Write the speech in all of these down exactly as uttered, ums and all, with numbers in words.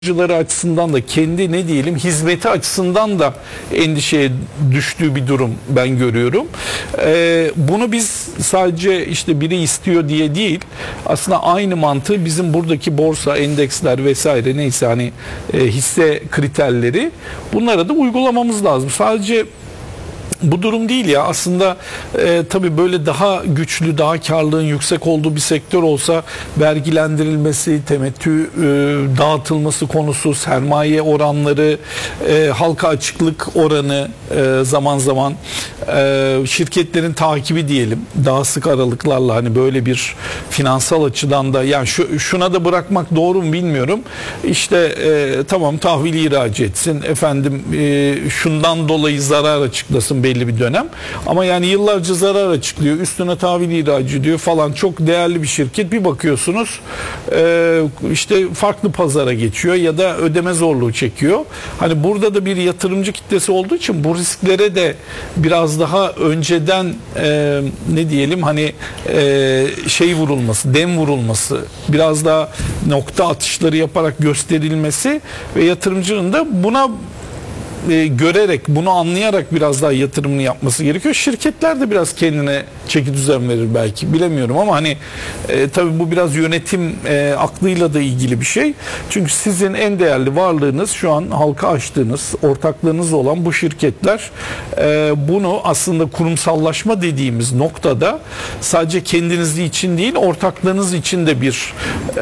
yatırımcıları açısından da kendi ne diyelim hizmeti açısından da endişeye düştüğü bir durum ben görüyorum. Ee, bunu biz sadece işte biri istiyor diye değil, aslında aynı mantığı bizim buradaki borsa, endeksler vesaire neyse hani e, hisse kriterleri, bunlara da uygulamamız lazım. Sadece bu durum değil ya aslında, e, tabii böyle daha güçlü, daha karlılığın yüksek olduğu bir sektör olsa vergilendirilmesi, temettü e, dağıtılması konusu, sermaye oranları, e, halka açıklık oranı, e, zaman zaman e, şirketlerin takibi diyelim daha sık aralıklarla, hani böyle bir finansal açıdan da yani şu, şuna da bırakmak doğru mu bilmiyorum. İşte e, tamam tahvil ihraç etsin efendim, e, şundan dolayı zarar açıklasın belli bir dönem. Ama yani yıllarca zarar açıklıyor. Üstüne tahvil ihraç ediyor falan. Çok değerli bir şirket. Bir bakıyorsunuz e, işte farklı pazara geçiyor ya da ödeme zorluğu çekiyor. Hani burada da bir yatırımcı kitlesi olduğu için bu risklere de biraz daha önceden e, ne diyelim hani e, şey vurulması, dem vurulması, biraz daha nokta atışları yaparak gösterilmesi ve yatırımcının da buna E, görerek, bunu anlayarak biraz daha yatırımını yapması gerekiyor. Şirketler de biraz kendine çeki düzen verir belki, bilemiyorum ama hani e, tabii bu biraz yönetim e, aklıyla da ilgili bir şey. Çünkü sizin en değerli varlığınız şu an halka açtığınız, ortaklığınız olan bu şirketler e, bunu aslında kurumsallaşma dediğimiz noktada sadece kendiniz için değil, ortaklığınız için de bir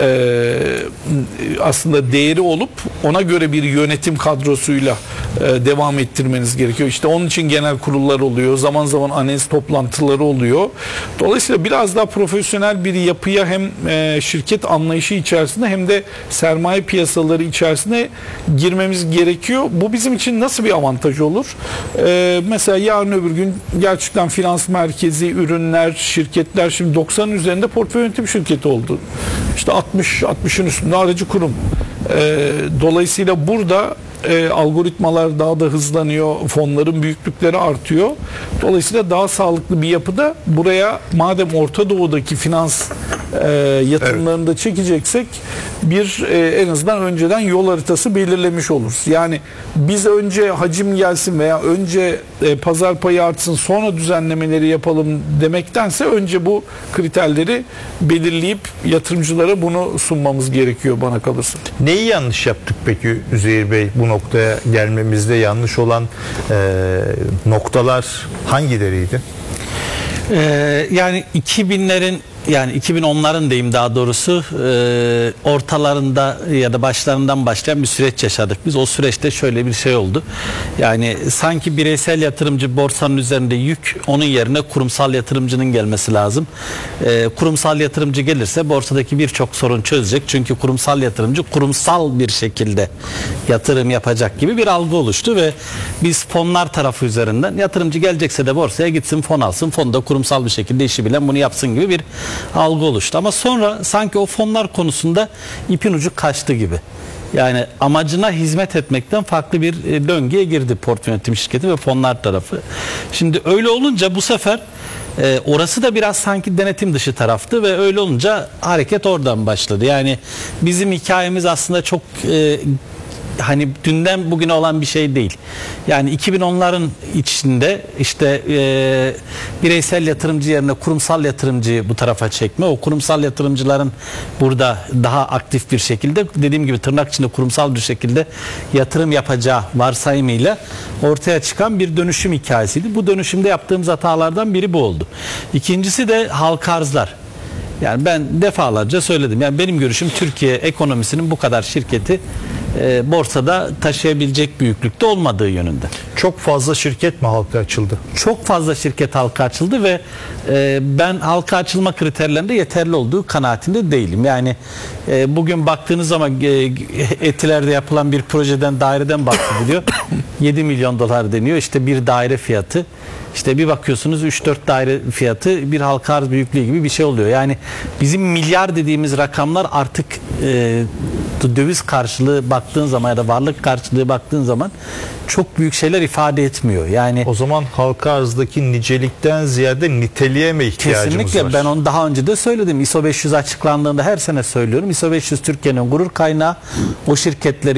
e, aslında değeri olup ona göre bir yönetim kadrosuyla e, devam ettirmeniz gerekiyor. İşte onun için genel kurullar oluyor. Zaman zaman analiz toplantıları oluyor. Dolayısıyla biraz daha profesyonel bir yapıya hem e, şirket anlayışı içerisinde hem de sermaye piyasaları içerisinde girmemiz gerekiyor. Bu bizim için nasıl bir avantaj olur? E, mesela yarın öbür gün gerçekten finans merkezi ürünler, şirketler şimdi doksanın üzerinde portföy yönetim şirketi oldu. İşte altmış altmışın üstünde aracı kurum. E, dolayısıyla burada E, algoritmalar daha da hızlanıyor, fonların büyüklükleri artıyor. Dolayısıyla daha sağlıklı bir yapıda buraya, madem Orta Doğu'daki finans e, yatırımlarını da çekeceksek bir e, en azından önceden yol haritası belirlemiş oluruz. Yani biz önce hacim gelsin veya önce e, pazar payı artsın sonra düzenlemeleri yapalım demektense önce bu kriterleri belirleyip yatırımcılara bunu sunmamız gerekiyor bana kalırsa. Neyi yanlış yaptık peki Üzeyir Bey? Bu noktaya gelmemizde yanlış olan e, noktalar hangileriydi? Ee, yani iki binlerin yani iki bin onların diyeyim daha doğrusu e, ortalarında ya da başlarından başlayan bir süreç yaşadık. Biz o süreçte şöyle bir şey oldu. Yani sanki bireysel yatırımcı borsanın üzerinde yük, onun yerine kurumsal yatırımcının gelmesi lazım. E, kurumsal yatırımcı gelirse borsadaki birçok sorun çözecek. Çünkü kurumsal yatırımcı kurumsal bir şekilde yatırım yapacak gibi bir algı oluştu ve biz fonlar tarafı üzerinden yatırımcı gelecekse de borsaya gitsin fon alsın. Fonda kurumsal bir şekilde işi bilen bunu yapsın gibi bir algı oluştu. Ama sonra sanki o fonlar konusunda ipin ucu kaçtı gibi. Yani amacına hizmet etmekten farklı bir döngüye girdi portföy yönetim şirketi ve fonlar tarafı. Şimdi öyle olunca bu sefer e, orası da biraz sanki denetim dışı taraftı ve öyle olunca hareket oradan başladı. Yani bizim hikayemiz aslında çok e, hani dünden bugüne olan bir şey değil. Yani iki bin onların içinde işte e, bireysel yatırımcı yerine kurumsal yatırımcıyı bu tarafa çekme, o kurumsal yatırımcıların burada daha aktif bir şekilde, dediğim gibi tırnak içinde kurumsal bir şekilde yatırım yapacağı varsayımıyla ortaya çıkan bir dönüşüm hikayesiydi. Bu dönüşümde yaptığımız hatalardan biri bu oldu. İkincisi de halka arzlar. Yani ben defalarca söyledim. Yani benim görüşüm Türkiye ekonomisinin bu kadar şirketi e, borsada taşıyabilecek büyüklükte olmadığı yönünde. Çok fazla şirket mi halka açıldı? Çok fazla şirket halka açıldı ve e, ben halka açılma kriterlerinde yeterli olduğu kanaatinde değilim. Yani e, bugün baktığınız zaman e, Etiler'de yapılan bir projeden, daireden bahsediliyor. yedi milyon dolar deniyor. İşte bir daire fiyatı. İşte bir bakıyorsunuz üç dört daire fiyatı bir halka arz büyüklüğü gibi bir şey oluyor. Yani bizim milyar dediğimiz rakamlar artık e, döviz karşılığı baktığın zaman ya da varlık karşılığı baktığın zaman çok büyük şeyler ifade ifade etmiyor. Yani O zaman halka arzdaki nicelikten ziyade niteliğe mi ihtiyacımız kesinlikle var? ben onu daha önce de söyledim. I S O beş yüz açıklandığında her sene söylüyorum. I S O beş yüz Türkiye'nin gurur kaynağı. O şirketleri